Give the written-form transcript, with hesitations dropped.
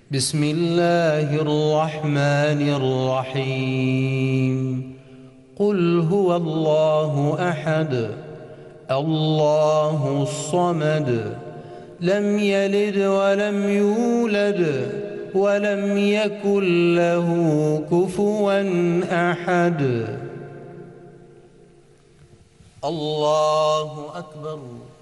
بسم الله الرحمن الرحيم. قل هو الله أحد الله الصمد لم يلد ولم يولد ولم يكن له كفوا أحد. الله أكبر.